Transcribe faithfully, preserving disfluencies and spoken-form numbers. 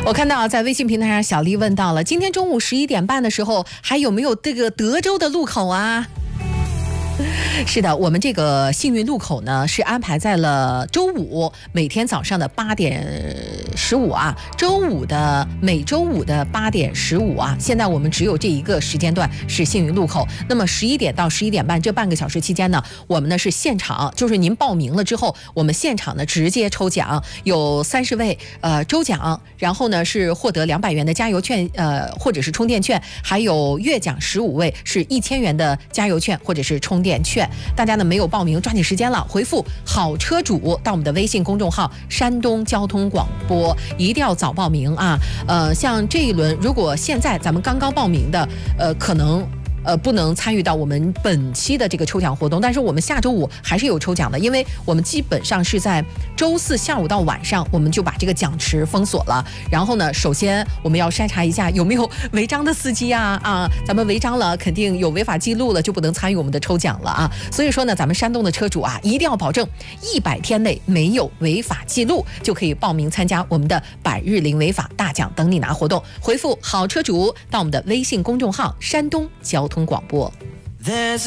我看到在微信平台上，小丽问到了，今天中午十一点半的时候，还有没有这个德州的路口啊？是的，我们这个幸运路口呢是安排在了周五每天早上的八点十五啊，周五的每周五的八点十五啊。现在我们只有这一个时间段是幸运路口。那么十一点到十一点半这半个小时期间呢，我们呢是现场，就是您报名了之后，我们现场呢直接抽奖，有三十位呃周奖，然后呢是获得两百元的加油券呃或者是充电券，还有月奖十五位是一千元的加油券或者是充电券。大家呢没有报名，抓紧时间了，回复好车主到我们的微信公众号山东交通广播，一定要早报名啊。呃，像这一轮如果现在咱们刚刚报名的，呃，可能呃，不能参与到我们本期的这个抽奖活动，但是我们下周五还是有抽奖的，因为我们基本上是在周四下午到晚上，我们就把这个奖池封锁了。然后呢，首先我们要筛查一下有没有违章的司机啊啊，咱们违章了，肯定有违法记录了，就不能参与我们的抽奖了啊。所以说呢，咱们山东的车主啊，一定要保证一百天内没有违法记录，就可以报名参加我们的百日零违法大奖等你拿活动。回复好车主到我们的微信公众号山东交通广播。